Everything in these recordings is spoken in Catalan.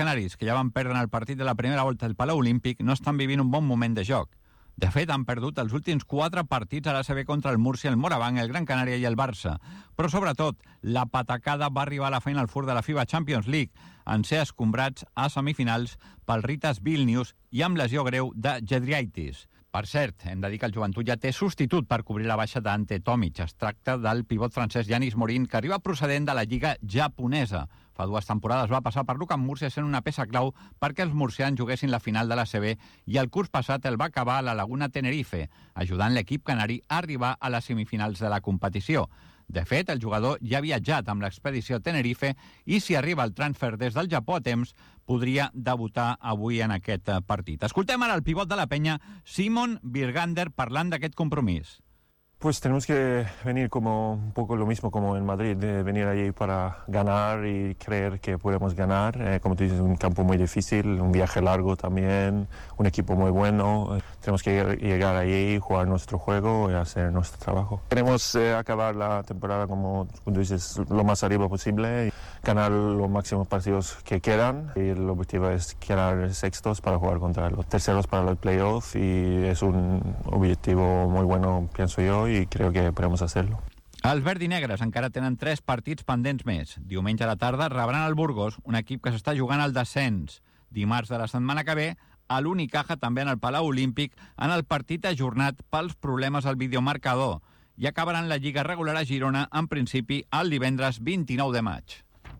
canaris, que ja van perdre en el partit de la primera volta del Palau Olímpic, no estan vivint un bon moment de joc. De fet, han perdut els últims 4 partits a l'ACB contra el Múrcia, el Morabanc, el Gran Canària i el Barça. Però, sobretot, la patacada va arribar a la Final Four de la FIBA Champions League, en ser escombrats a semifinals pel Ritas Vilnius i amb lesió greu de Gedriaitis. Per cert, hem de dir que el Joventut ja té substitut per cobrir la baixa d'Ante Tomic. Es tracta del pivot francès Yanis Morin, que arriba procedent de la lliga japonesa. Fa 2 temporades va passar per l'UCAM Múrcia sent una peça clau perquè els murcians juguessin la final de l'ACB i el curs passat el va acabar a la Laguna Tenerife, ajudant l'equip canari a arribar a les semifinals de la competició. De fet, el jugador ja ha viatjat amb l'expedició Tenerife i si arriba el transfer des del Japó a temps, podria debutar avui en aquest partit. Escoltem ara el pivot de la penya, Simon Birgander, parlant d'aquest compromís. Pues tenemos que venir como un poco lo mismo como en Madrid, de venir allí para ganar y creer que podemos ganar. Como tú dices, un campo muy difícil, un viaje largo también, un equipo muy bueno. Tenemos que llegar allí, jugar nuestro juego y hacer nuestro trabajo. Queremos acabar la temporada, como tú dices, lo más arriba posible y ganar los máximos partidos que quedan. Y el objetivo es quedar sextos para jugar contra los terceros para los playoffs y es un objetivo muy bueno, pienso yo, i crec que podem fer-lo. Els verd i negres encara tenen 3 partits pendents més. Diumenge a la tarda rebran el Burgos, un equip que s'està jugant al descens. Dimarts de la setmana que ve, a l'Unicaja, també en el Palau Olímpic, en el partit ajornat pels problemes al videomarcador. I acabaran la Lliga regular a Girona, en principi, el divendres 29 de maig.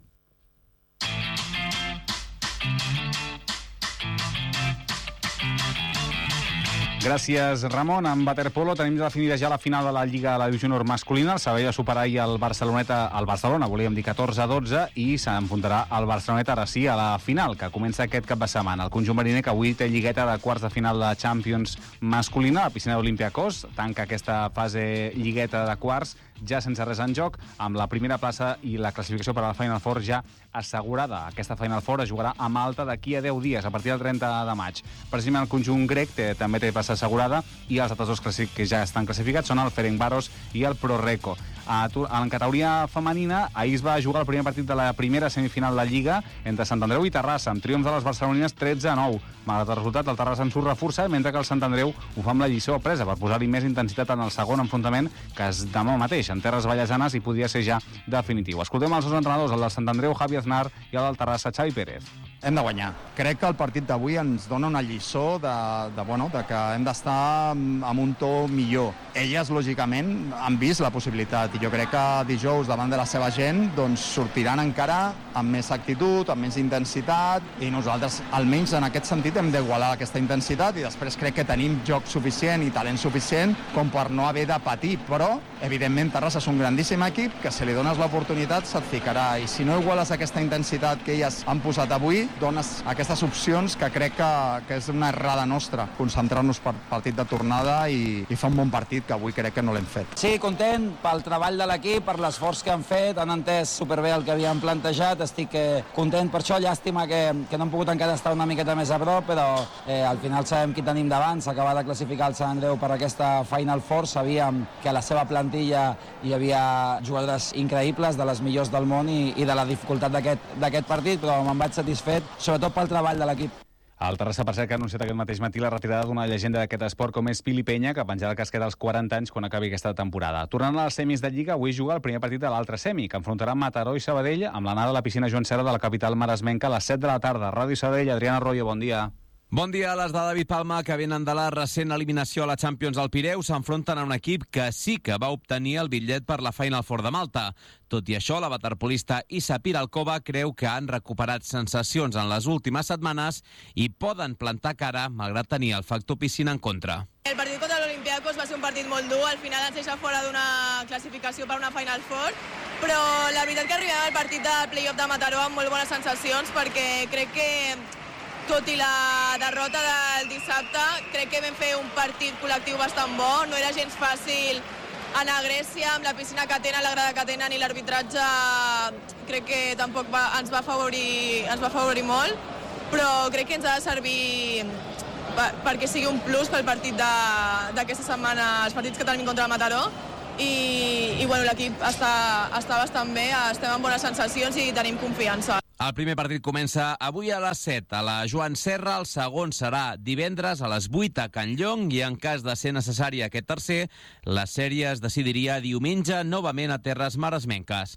Gràcies, Ramon. En waterpolo tenim definida ja la final de la Lliga de la Divisió Honor masculina. El Sabadell va superar ahir el Barcelona, volíem dir 14-12, i s'enfrontarà el Barceloneta ara sí a la final, que comença aquest cap de setmana. El conjunt mariner, que avui té lligueta de quarts de final de Champions masculina, la piscina d'Olympiacos, tanca aquesta fase lligueta de quarts ja sense res en joc, amb la primera plaça i la classificació per a la Final Four ja assegurada. Aquesta Final Four es jugarà a Malta d'aquí a 10 dies, a partir del 30 de maig. Precisament el conjunt grec també té plaça assegurada i els altres dos que ja estan classificats són el Ferencváros i el ProReco. En categoria femenina, ahir es va jugar el primer partit de la primera semifinal de la Lliga entre Sant Andreu i Terrassa, amb triomf de les barcelonines 13-9. Malgrat el resultat, el Terrassa en surt reforça, mentre que el Sant Andreu ho fa amb la lliçó presa per posar-hi més intensitat en el segon enfrontament, que és demà mateix, en terres vallesanes, i podria ser ja definitiu. Escoltem els dos entrenadors, el del Sant Andreu, Javi Aznar, i el del Terrassa, Xavi Pérez. Hem de guanyar. Crec que el partit d'avui ens dona una lliçó de que hem d'estar amb un to millor. Elles, lògicament, han vist la possibilitat i jo crec que dijous, davant de la seva gent, doncs sortiran encara amb més actitud, amb més intensitat, i nosaltres, almenys en aquest sentit, hem d'igualar aquesta intensitat, i després crec que tenim joc suficient i talent suficient com per no haver de patir, però, evidentment, Terrassa és un grandíssim equip que si li dones l'oportunitat se't ficarà, i si no iguales aquesta intensitat que elles han posat avui, dones aquestes opcions que crec que és una errada nostra, concentrar-nos per partit de tornada i fer un bon partit, que avui crec que no l'hem fet. Sí, content pel treball de l'equip, per l'esforç que han fet, han entès superbé el que havíem plantejat, estic content per això, llàstima que no hem pogut encara estar una miqueta més a prop, però al final sabem qui tenim davant, s'acaba de classificar el Sant Andreu per aquesta Final Four, sabíem que a la seva plantilla hi havia jugadores increïbles, de les millors del món, i de la dificultat d'aquest partit, però me'n vaig satisfet, sobretot pel treball de l'equip. El Terrassa, per cert, que ha anunciat aquest mateix matí la retirada d'una llegenda d'aquest esport com és Pili Penya, que penjarà el casquet als 40 anys quan acabi aquesta temporada. Tornant a les semis de Lliga, avui juga el primer partit de l'altre semi, que enfrontarà Mataró i Sabadell amb l'anada a la piscina Joan Serra de la capital maresmenca a les 7 de la tarda. Ràdio Sabadell, Adriana Arroyo, bon dia. Bon dia. Les de David Palma, que venen de la recent eliminació a la Champions al Pireu, s'enfronten a un equip que sí que va obtenir el bitllet per la Final Four de Malta. Tot i això, la waterpolista Issa Piralcova creu que han recuperat sensacions en les últimes setmanes i poden plantar cara, malgrat tenir el factor piscina en contra. El partit contra l'Olympiacos va ser un partit molt dur, al final ens deixa fora d'una classificació per una Final Four, però la veritat que arribem al partit del play-off de Mataró amb molt bones sensacions, perquè crec que tot i la derrota del dissabte, crec que vam fer un partit col·lectiu bastant bo. No era gens fàcil anar a Grècia amb la piscina que tenen, la grada que tenen, i l'arbitratge crec que tampoc ens va afavorir molt, però crec que ens ha de servir perquè sigui un plus pel partit d'aquesta setmana, els partits que tenim contra el Mataró, i bueno, l'equip està bastant bé, estem amb bones sensacions i tenim confiança. El primer partit comença avui a les 7 a la Joan Serra, el segon serà divendres a les 8 a Can Llong i en cas de ser necessari aquest tercer, la sèrie es decidiria diumenge novament a terres maresmenques.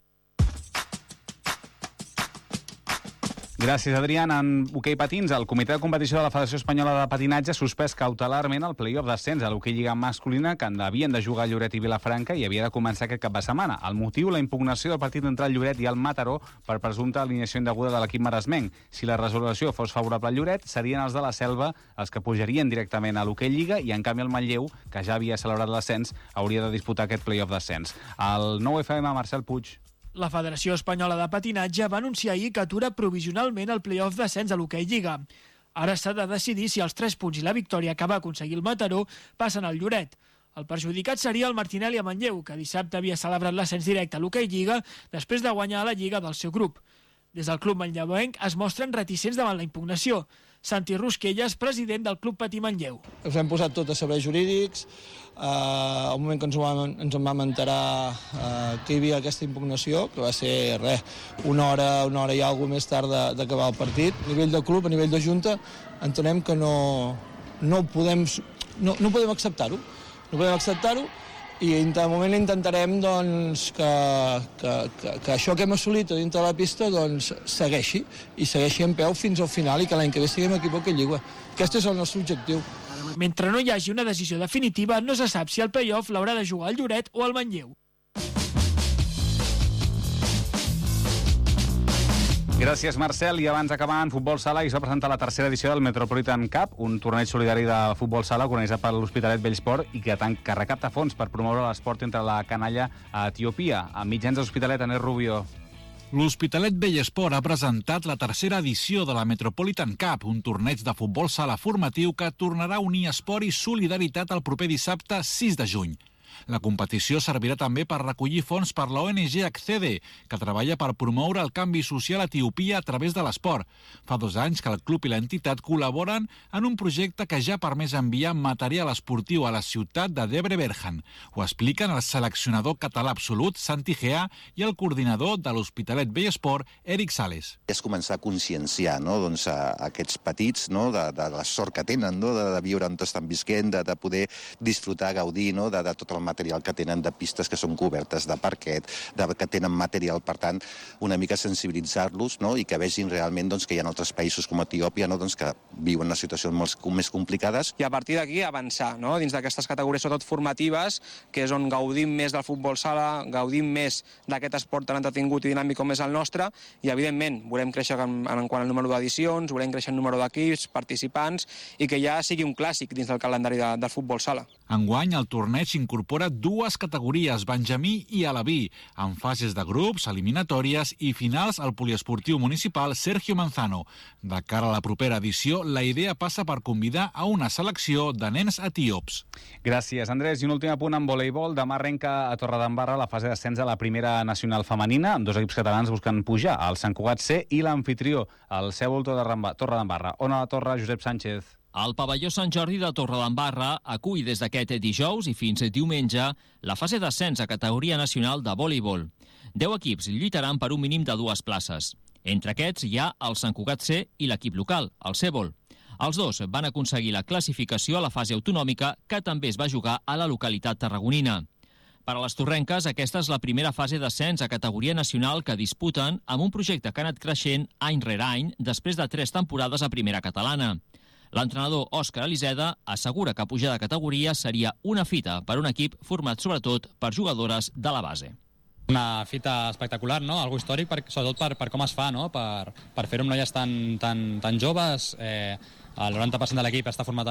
Gràcies, Adrián. En hoquei patins, el Comitè de Competició de la Federació Espanyola de Patinatge ha suspès cautelarment el play-off d'ascens a l'hoquei lliga masculina que havien de jugar Lloret i Vilafranca i havia de començar aquest cap de setmana. El motiu, la impugnació del partit entre el Lloret i el Mataró per presumpta alineació indeguda de l'equip maresmenc. Si la resolució fos favorable al Lloret, serien els de la Selva els que pujarien directament a l'hoquei lliga i, en canvi, el Manlleu, que ja havia celebrat l'ascens, hauria de disputar aquest play-off d'ascens. El 9FM, Marcel Puig. La Federació Espanyola de Patinatge va anunciar ahir que atura provisionalment el play-off d'ascens a l'hoquei lliga. Ara s'ha de decidir si els 3 punts i la victòria que va aconseguir el Mataró passen al Lloret. El perjudicat seria el Martinelli a Manlleu, que dissabte havia celebrat l'ascens directe a l'hoquei lliga després de guanyar a la lliga del seu grup. Des del club manlleuenc es mostren reticents davant la impugnació. Santi Rusquelles, president del Club Patí Manlleu. Us hem posat tot a serveis jurídics. Al moment que ens en vam enterar que hi havia aquesta impugnació, que va ser una hora i alguna més tard d'acabar el partit, a nivell de club, a nivell de junta, entenem que no podem acceptar-ho. No podem acceptar-ho i de moment intentarem doncs, que això que hem assolit a dintre de la pista doncs, segueixi en peu fins al final i que l'any que ve estiguem aquí a l'hoquei lliga. Aquest és el nostre objectiu. Mentre no hi hagi una decisió definitiva, no se sap si el play-off l'haurà de jugar el Lloret o el Manlleu. Gràcies, Marcel. I abans d'acabar, en futbol sala i s'ha presentat la tercera edició del Metropolitan Cup, un torneig solidari de futbol sala organitzat per l'Hospitalet Bellesport i que recapta fons per promoure l'esport entre la canalla a Etiòpia. A mitjans de l'Hospitalet, Anés Rubio. L'Hospitalet Bellesport ha presentat la tercera edició de la Metropolitan Cup, un torneig de futbol sala formatiu que tornarà a unir esport i solidaritat el proper dissabte 6 de juny. La competició servirà també per recollir fons per la ONG Accede, que treballa per promoure el canvi social a Etiòpia a través de l'esport. Fa 2 anys que el club i l'entitat col·laboren en un projecte que ja ha permès enviar material esportiu a la ciutat de Debre Berhan. Ho expliquen el seleccionador català absolut, Santi Gea, i el coordinador de l'Hospitalet Bellesport, Eric Sales. És començar a conscienciar aquests petits de la sort que tenen, de viure on estan visquent, de poder disfrutar, gaudir de tot el material que tenen, de pistes que són cobertes, de parquet, que tenen material, per tant, una mica sensibilitzar-los i que vegin realment que hi ha altres països com Etiòpia que viuen unes situacions molt més complicades. I a partir d'aquí avançar dins d'aquestes categories, sobretot formatives, que és on gaudim més del futbol sala, gaudim més d'aquest esport tan entretingut i dinàmic com és el nostre, i evidentment volem créixer en quant al número d'edicions, volem créixer en número d'equips, participants, i que ja sigui un clàssic dins del calendari del futbol sala. Enguany, el torneig incorpora 2 categories, Benjamí i Alaví, en fases de grups, eliminatòries i finals al poliesportiu municipal Sergio Manzano. De cara a la propera edició, la idea passa per convidar a una selecció de nens etíops. Gràcies, Andrés. I un últim apunt en voleibol. Demà arrenca a Torredembarra la fase d'ascens a la primera nacional femenina, amb 2 equips catalans buscant pujar, el Sant Cugat C i l'anfitrió, el Cèbol Torredembarra. On a la torre, Josep Sánchez. El pavelló Sant Jordi de Torredembarra acull des d'aquest dijous i fins diumenge la fase d'ascens a categoria nacional de voleibol. 10 equips lluitaran per un mínim de 2 places. Entre aquests hi ha el Sant Cugat C i l'equip local, el Cèbol. Els 2 van aconseguir la classificació a la fase autonòmica, que també es va jugar a la localitat tarragonina. Per a les torrenques, aquesta és la primera fase d'ascens a categoria nacional que disputen amb un projecte que ha anat creixent any rere any després de 3 temporades a primera catalana. L'entrenador Òscar Eliseda assegura que pujar de categoria seria una fita per un equip format sobretot per jugadores de la base. Una fita espectacular, algo històric, sobretot per com es fa, per fer-ho amb noies tan joves. El 90% de l'equip està format a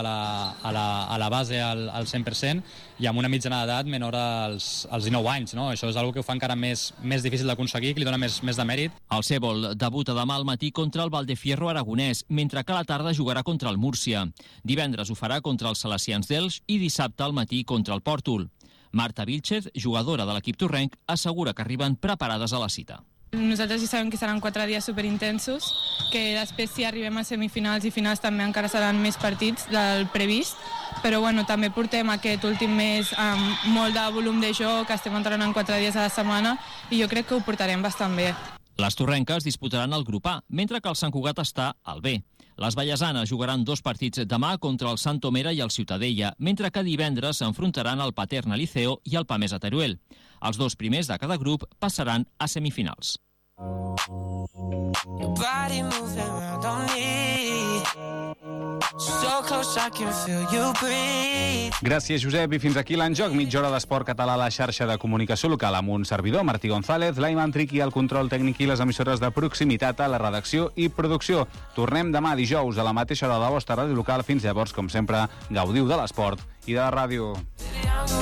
la base al 100% i amb una mitjana d'edat menor als 19 anys. Això és una que ho fa encara més difícil d'aconseguir, que li dona més de mèrit. El Cèbol debuta demà al matí contra el Valdefierro aragonès, mentre que a la tarda jugarà contra el Múrcia. Divendres ho farà contra els Salesians d'Elx i dissabte al matí contra el Pòrtol. Marta Vilchez, jugadora de l'equip torrenc, assegura que arriben preparades a la cita. Nosaltres ja sabem que seran 4 dies superintensos, que després si arribem a semifinals i finals també encara seran més partits del previst, però també portem aquest últim mes amb molt de volum de joc, estem entrenant 4 dies a la setmana i jo crec que ho portarem bastant bé. Les torrenques disputaran el grup A, mentre que el Sant Cugat està al B. Les vallesanes jugaran 2 partits demà contra el Sant Tomera i el Ciutadella, mentre que divendres s'enfrontaran el Paterna Liceo i el Pamesa Teruel. Els 2 primers de cada grup passaran a semifinals. Gràcies, Josep. I fins aquí l'Enjoc. Mitja hora d'esport català a la xarxa de comunicació local amb un servidor, Martí González, l'Aiman Triqui, el control tècnic i les emissores de proximitat a la redacció i producció. Tornem demà dijous a la mateixa hora de la vostra ràdio local. Fins llavors, com sempre, gaudiu de l'esport i de la ràdio.